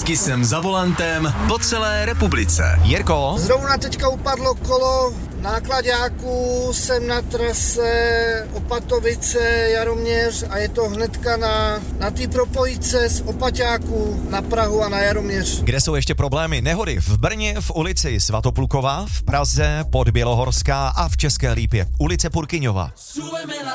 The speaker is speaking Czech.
S Kissem za volantem po celé republice. Jirko? Zrovna teďka upadlo kolo náklaďáků, jsem na trase Opatovice, Jaroměř a je to hnedka na té propojce z Opaťáků na Prahu a na Jaroměř. Kde jsou ještě problémy? Nehody v Brně v ulici Svatoplukova, v Praze, Podbělohorská a v České Lípě ulice Purkyňova.